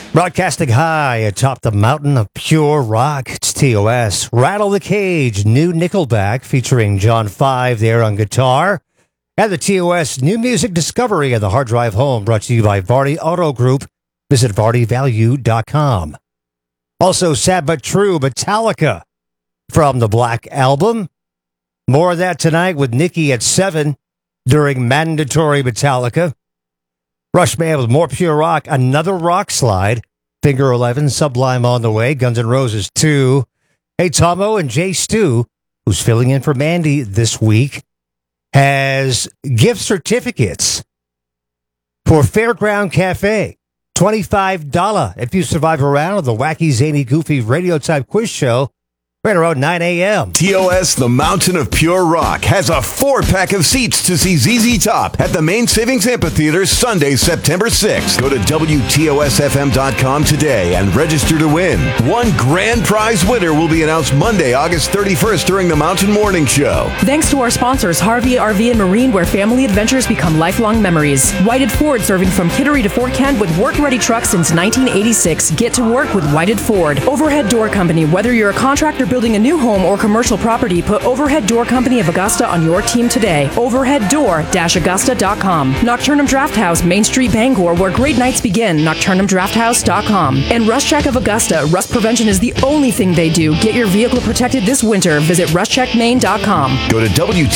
Broadcasting high atop the mountain of pure rock, it's TOS. Rattle the Cage, new Nickelback featuring John 5 there on guitar. And the TOS New Music Discovery of the Hard Drive Home, brought to you by Vardy Auto Group. Visit VardyValue.com. Also, Sad But True, Metallica from the Black Album. More of that tonight with Nikki at 7 during Mandatory Metallica. Rush Band with more pure rock, another rock slide. Finger 11, Sublime on the way. Guns N' Roses 2. Hey, Tomo and Jay Stu, who's filling in for Mandy this week, has gift certificates for Fairground Cafe. $25 if you survive a round of the wacky, zany, goofy radio type quiz show right around 9 a.m. TOS, the Mountain of Pure Rock, has a 4-pack of seats to see ZZ Top at the Main Savings Amphitheater Sunday, September 6th. Go to WTOSFM.com today and register to win. One grand prize winner will be announced Monday, August 31st during the Mountain Morning Show. Thanks to our sponsors, Harvey RV and Marine, where family adventures become lifelong memories. Whited Ford, serving from Kittery to Fort Kent with work-ready trucks since 1986. Get to work with Whited Ford. Overhead Door Company, whether you're a contractor building a new home or commercial property, put Overhead Door Company of Augusta on your team today. Overheaddoor-augusta.com. Nocturnum Draft House, Main Street, Bangor, where great nights begin. NocturnumDraftHouse.com. And Rust Check of Augusta. Rust prevention is the only thing they do. Get your vehicle protected this winter. Visit rustcheckmaine.com. Go to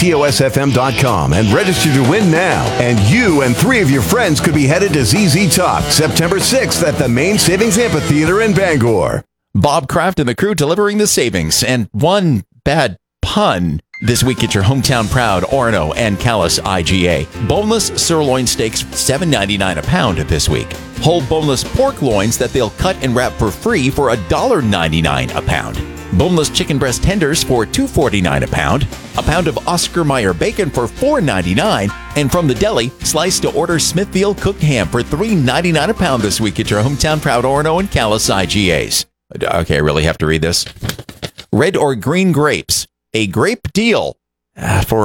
WTOSFM.com and register to win now. And you and 3 of your friends could be headed to ZZ Top September 6th at the Main Savings Amphitheater in Bangor. Bob Kraft and the crew delivering the savings. And one bad pun this week at your hometown proud Orono and Callis IGA. Boneless sirloin steaks, $7.99 a pound this week. Whole boneless pork loins that they'll cut and wrap for free for $1.99 a pound. Boneless chicken breast tenders for $2.49 a pound. A pound of Oscar Mayer bacon for $4.99. And from the deli, slice to order Smithfield cooked ham for $3.99 a pound this week at your hometown proud Orono and Callis IGAs. Okay, I really have to read this. Red or green grapes, a grape deal for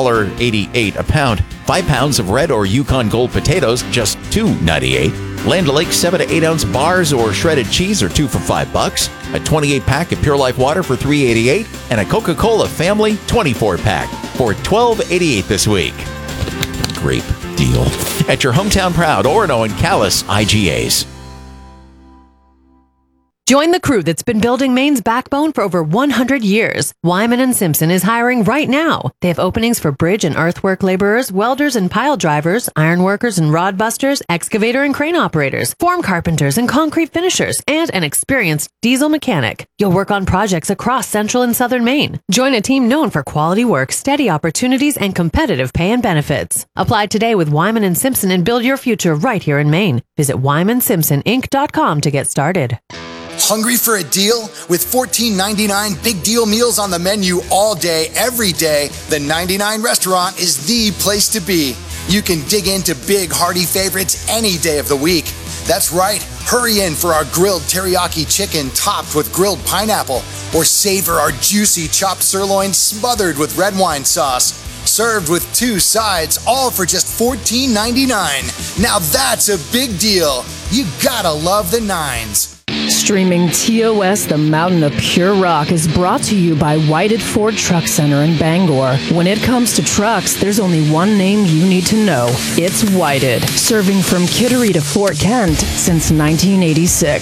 $1.88 a pound. 5 pounds of red or Yukon Gold potatoes, just $2.98. Land O'Lakes 7 to 8 ounce bars or shredded cheese are 2 for $5. A 28 pack of Pure Life water for $3.88, and a Coca-Cola Family 24 pack for $12.88 this week. Grape deal at your hometown proud Orono and Callis IGAs. Join the crew that's been building Maine's backbone for over 100 years. Wyman & Simpson is hiring right now. They have openings for bridge and earthwork laborers, welders and pile drivers, iron workers and rod busters, excavator and crane operators, form carpenters and concrete finishers, and an experienced diesel mechanic. You'll work on projects across central and southern Maine. Join a team known for quality work, steady opportunities, and competitive pay and benefits. Apply today with Wyman & Simpson and build your future right here in Maine. Visit WymanSimpsonInc.com to get started. Hungry for a deal? With $14.99 big deal meals on the menu all day, every day, the 99 Restaurant is the place to be. You can dig into big, hearty favorites any day of the week. That's right, hurry in for our grilled teriyaki chicken topped with grilled pineapple, or savor our juicy chopped sirloin smothered with red wine sauce. Served with 2 sides, all for just $14.99. Now that's a big deal. You gotta love the nines. Streaming TOS, the Mountain of Pure Rock, is brought to you by Whited Ford Truck Center in Bangor. When it comes to trucks, there's only one name you need to know. It's Whited, serving from Kittery to Fort Kent since 1986.